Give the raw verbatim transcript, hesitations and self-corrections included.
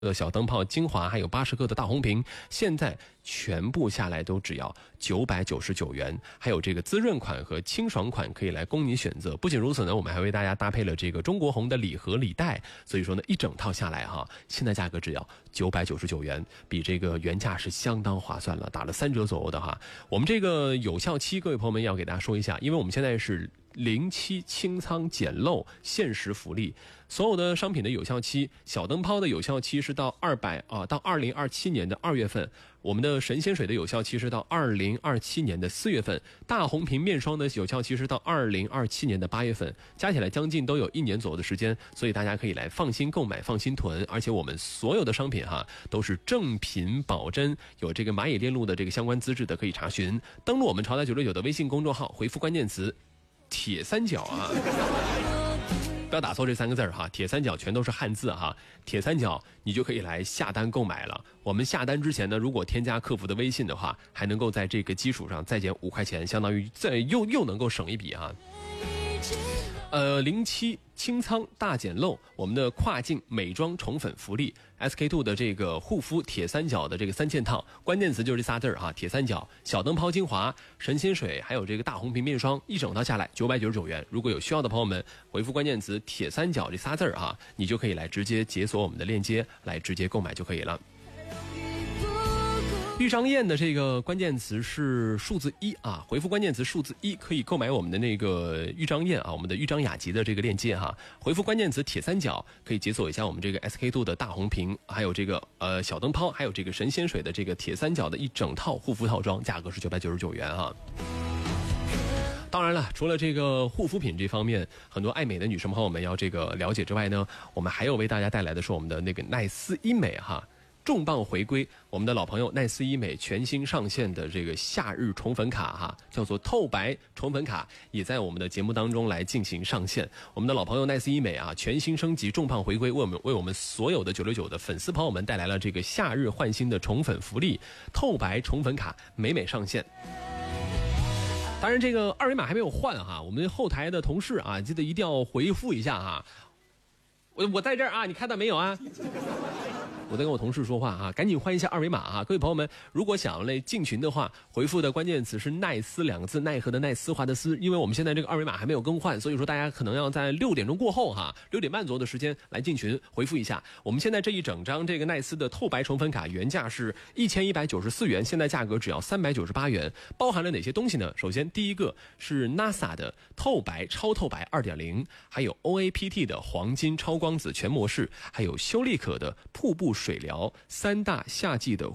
的小灯泡精华，还有八十克的大红瓶，现在全部下来都只要九百九十九元。还有这个滋润款和清爽款可以来供你选择。不仅如此呢，我们还为大家搭配了这个中国红的礼盒礼袋，所以说呢，一整套下来哈，现在价格只要九百九十九元，比这个原价是相当划算了，打了三折左右的哈。我们这个有效期，各位朋友们要给大家说一下，因为我们现在是零七清仓捡漏限时福利，所有的商品的有效期，小灯泡的有效期是到二百啊，到二零二七年的二月份，我们的神仙水的有效期是到二零二七年的四月份，大红瓶面霜的有效期是到二零二七年的八月份，加起来将近都有一年左右的时间，所以大家可以来放心购买，放心囤，而且我们所有的商品哈都是正品保真，有这个蚂蚁链路的这个相关资质的可以查询。登录我们潮台九六九的微信公众号，回复关键词铁三角啊，不要打错这三个字哈，铁三角全都是汉字哈，铁三角你就可以来下单购买了。我们下单之前呢，如果添加客服的微信的话，还能够在这个基础上再减五块钱，相当于再又又能够省一笔哈。呃，零七清仓大捡漏，我们的跨境美妆宠粉福利 S K two 的这个护肤铁三角的这个三件套，关键词就是这仨字儿哈，铁三角、小灯泡精华、神仙水，还有这个大红瓶面霜，一整套下来九百九十九元。如果有需要的朋友们，回复关键词铁三角这仨字儿哈，你就可以来直接解锁我们的链接，来直接购买就可以了。玉章宴的这个关键词是数字一啊，回复关键词数字一可以购买我们的那个玉章宴啊，我们的玉章雅集的这个链接哈。回复关键词铁三角可以解锁一下我们这个 S K two 的大红瓶，还有这个呃小灯泡，还有这个神仙水的这个铁三角的一整套护肤套装，价格是九百九十九元哈。当然了，除了这个护肤品这方面，很多爱美的女生朋友们要这个了解之外呢，我们还有为大家带来的是我们的那个奈斯医美哈。重磅回归，我们的老朋友奈斯医美全新上线的这个夏日宠粉卡哈，叫做透白宠粉卡，也在我们的节目当中来进行上线。我们的老朋友奈斯医美啊，全新升级，重磅回归，为我们为我们所有的九六九的粉丝朋友们带来了这个夏日换新的宠粉福利，透白宠粉卡美美上线。当然，这个二维码还没有换哈，我们后台的同事啊，记得一定要回复一下哈。我我在这儿啊，你看到没有啊？我在跟我同事说话啊，赶紧换一下二维码啊！各位朋友们，如果想来进群的话，回复的关键词是奈斯两个字，奈何的奈，丝滑的丝，因为我们现在这个二维码还没有更换，所以说大家可能要在六点钟过后哈，六点半左右的时间来进群回复一下。我们现在这一整张这个奈斯的透白宠粉卡原价是一千一百九十四元，现在价格只要三百九十八元，包含了哪些东西呢？首先第一个是 NASA 的透白超透白 二点零， 还有 O A P T 的黄金超光子全模式，还有修丽可的瀑布水疗，三大夏季的